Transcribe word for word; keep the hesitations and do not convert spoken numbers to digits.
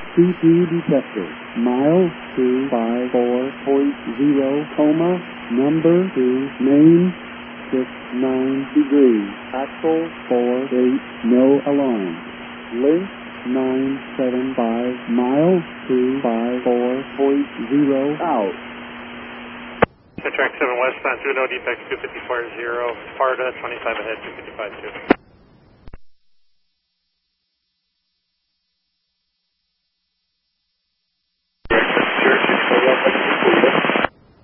C P detector. Mile two five four point zero, coma, number two, main, six nine degrees, axle four eight, no alarm. Link nine seven five, mile two five four point zero, out. Track seven westbound through no defects, two fifty-four zero, Sparta, twenty-five ahead, two fifty-five two.